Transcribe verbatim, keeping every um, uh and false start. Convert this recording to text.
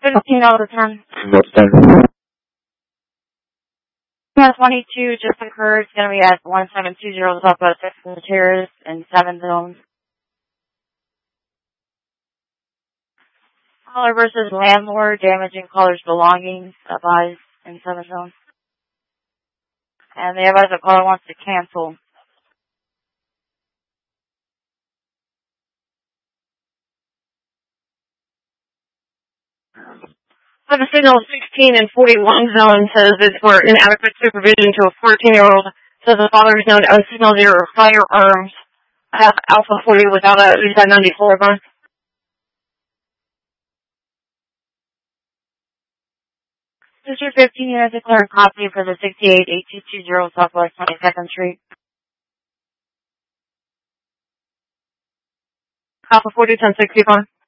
fifteen out of ten. What's ten? twenty-two just occurred. It's going to be at one seven two zero Southwest six in the Terrace in seven zones. Caller versus landlord damaging caller's belongings, advised in seven zones. And the advisor caller wants to cancel. So the signal sixteen and forty-one zone says it's for inadequate supervision to a fourteen-year-old. Says the father is known as signal zero firearms. I have Alpha forty without a visa ninety-four bar. District fifteen, you have declared copy for the sixty-eight eight two two zero Southwest twenty-second Street. Alpha forty, ten sixty-four.